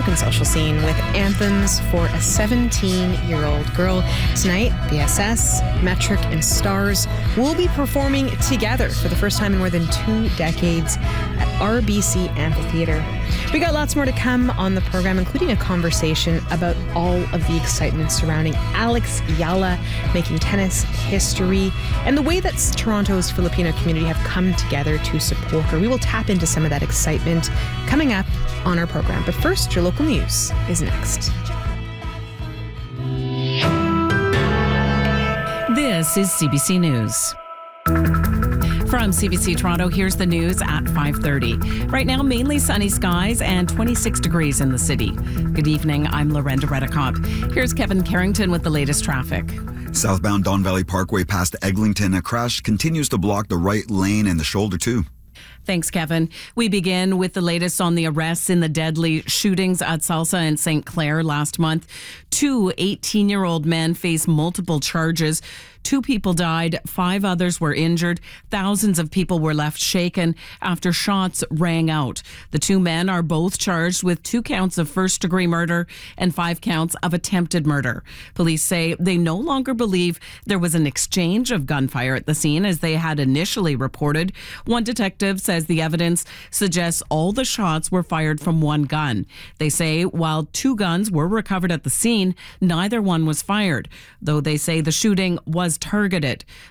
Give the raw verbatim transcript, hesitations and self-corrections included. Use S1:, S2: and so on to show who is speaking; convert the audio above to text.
S1: Broken social scene with anthems for a seventeen-year-old girl. Tonight, B S S, Metric, and Stars will be performing together for the first time in more than two decades at R B C Amphitheatre. We got lots more to come on the program, including a conversation about all of the excitement surrounding Alex Yala making tennis history and the way that Toronto's Filipino community have come together to support her. We will tap into some of that excitement coming up on our program. But first, your local news is next.
S2: This is C B C News. From C B C Toronto, here's the news at five thirty. Right now, mainly sunny skies and twenty-six degrees in the city. Good evening, I'm Lorenda Redicott. Here's Kevin Carrington with the latest traffic.
S3: Southbound Don Valley Parkway past Eglinton, a crash continues to block the right lane and the shoulder too.
S2: Thanks, Kevin. We begin with the latest on the arrests in the deadly shootings at Salsa and Saint Clair last month. Two eighteen-year-old men face multiple charges. Two people died, five others were injured. Thousands of people were left shaken after shots rang out. The two men are both charged with two counts of first-degree murder and five counts of attempted murder. Police say they no longer believe there was an exchange of gunfire at the scene as they had initially reported. One detective says the evidence suggests all the shots were fired from one gun. They say while two guns were recovered at the scene, neither one was fired, though they say the shooting was targeted.